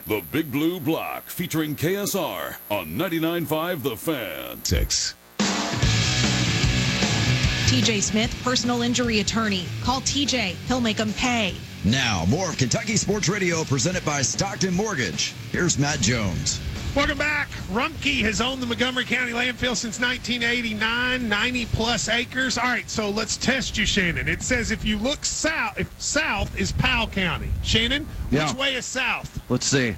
The Big Blue Block featuring KSR on 99.5 The Fan. 6. TJ Smith, personal injury attorney. Call TJ. He'll make them pay. Now, more of Kentucky Sports Radio presented by Stockton Mortgage. Here's Matt Jones. Welcome back. Rumpke has owned the Montgomery County landfill since 1989, 90-plus acres. All right, so let's test you, Shannon. It says if you look south, if south is Powell County. Shannon, which way is south? Let's see.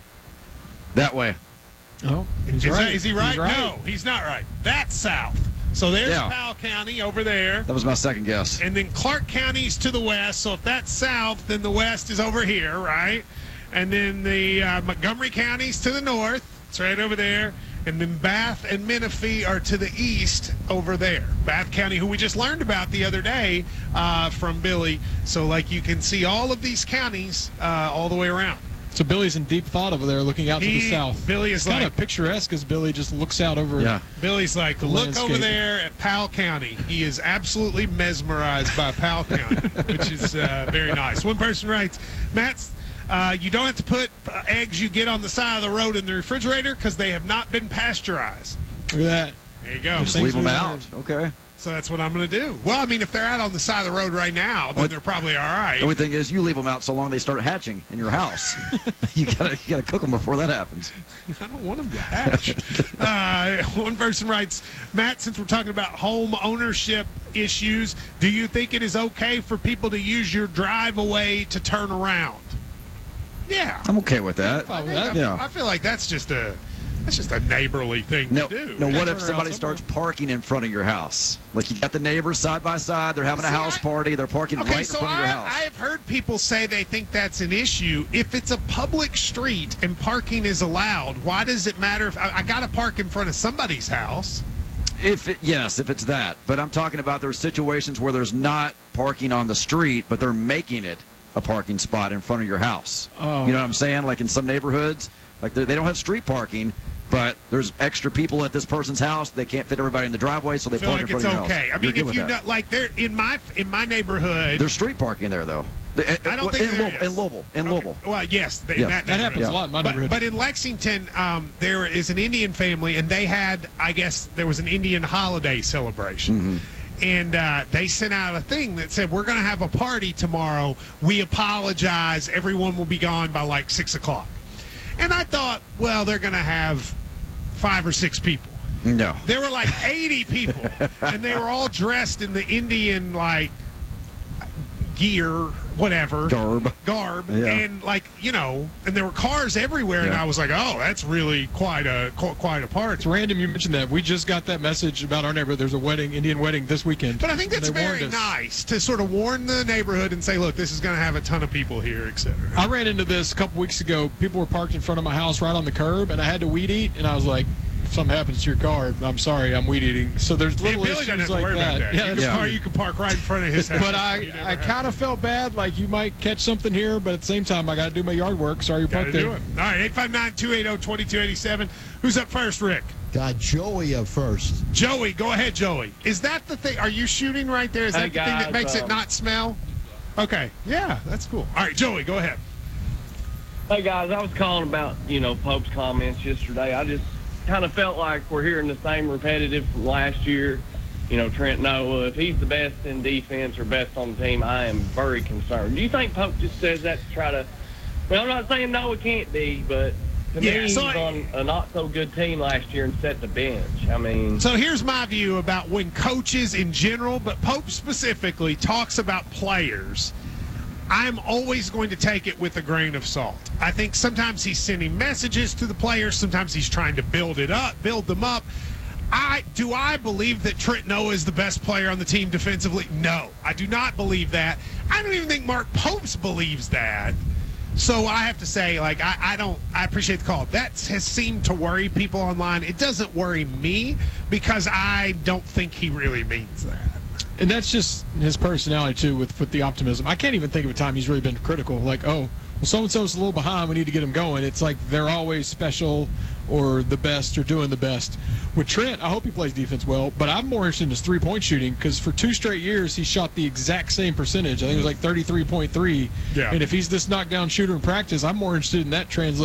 That way. Oh, he's right. Is he right? He's right? No, he's not right. That's south. So there's Powell County over there. That was my second guess. And then Clark County's to the west. So if that's south, then the west is over here, right? And then the Montgomery County's to the north. It's right over there. And then Bath and Menifee are to the east over there. Bath County, who we just learned about the other day from Billy. So, like, you can see all of these counties all the way around. So Billy's in deep thought over there looking out to the south. Billy is kind of picturesque as Billy just looks out over. Yeah. Billy's like, look over there at Powell County. He is absolutely mesmerized by Powell County, which is very nice. One person writes, Matt, you don't have to put eggs you get on the side of the road in the refrigerator because they have not been pasteurized. Look at that. There you go. Just leave them out. Okay. So that's what I'm going to do. Well, I mean, if they're out on the side of the road right now, then they're probably all right. The only thing is you leave them out so long they start hatching in your house. you gotta cook them before that happens. I don't want them to hatch. One person writes, Matt, since we're talking about home ownership issues, do you think it is okay for people to use your driveway to turn around? Yeah. I'm okay with that. I feel like that's just a neighborly thing to do. No, what if somebody starts parking in front of your house? Like, you got the neighbors side by side, they're having a house party, they're parking right in front of your house. I have heard people say they think that's an issue. If it's a public street and parking is allowed, why does it matter if I got to park in front of somebody's house? If it's that. But I'm talking about there's situations where there's not parking on the street, but they're making it a parking spot in front of your house. Oh. You know what I'm saying? Like in some neighborhoods, like they don't have street parking, but there's extra people at this person's house. They can't fit everybody in the driveway, so they park in front of your house. I mean, if you know, like there in my neighborhood, there's street parking there though. I don't think in Louisville. Well, yes, that happens a lot in my neighborhood. But in Lexington, there is an Indian family, and they had, I guess, there was an Indian holiday celebration. Mm-hmm. And they sent out a thing that said, we're going to have a party tomorrow. We apologize. Everyone will be gone by like 6 o'clock. And I thought, well, they're going to have 5 or 6 people. No. There were like 80 people, and they were all dressed in the Indian, like, gear, whatever. Garb. Yeah. And, like, you know, and there were cars everywhere, and I was like, oh, that's really quite a party. It's random you mentioned that. We just got that message about our neighborhood. There's a wedding, Indian wedding this weekend. But I think that's very nice to sort of warn the neighborhood and say, look, this is going to have a ton of people here, etc. I ran into this a couple weeks ago. People were parked in front of my house right on the curb, and I had to weed eat, and I was like, if something happens to your car, I'm sorry, I'm weed eating. So there's little Billy issues doesn't have to like worry that. about that. You can park right in front of his house. But I kind of felt bad, like you might catch something here, but at the same time, I got to do my yard work. Sorry, you're parked there. All right, 859-280-2287. Who's up first, Rick? Got Joey up first. Joey, go ahead, Joey. Is that the thing? Are you shooting right there? Is that the thing that makes it not smell? Okay, yeah, that's cool. All right, Joey, go ahead. Hey, guys, I was calling about, Pope's comments yesterday. I just kind of felt like we're hearing the same repetitive from last year. Trent Noah, if he's the best in defense or best on the team, I am very concerned. Do you think Pope just says that to try to – well, I'm not saying Noah can't be, but to me, he's on a not-so-good team last year and set the bench. I mean – So here's my view about when coaches in general, but Pope specifically, talks about players – I'm always going to take it with a grain of salt. I think sometimes he's sending messages to the players. Sometimes he's trying to build them up. Do I believe that Trent Noah is the best player on the team defensively? No, I do not believe that. I don't even think Mark Popes believes that. So I have to say, like, I appreciate the call. That has seemed to worry people online. It doesn't worry me because I don't think he really means that. And that's just his personality, too, with the optimism. I can't even think of a time he's really been critical. Like, oh, well, so-and-so's a little behind. We need to get him going. It's like they're always special or the best or doing the best. With Trent, I hope he plays defense well, but I'm more interested in his three-point shooting because for 2 straight years, he shot the exact same percentage. I think it was like 33.3. Yeah. And if he's this knockdown shooter in practice, I'm more interested in that translation.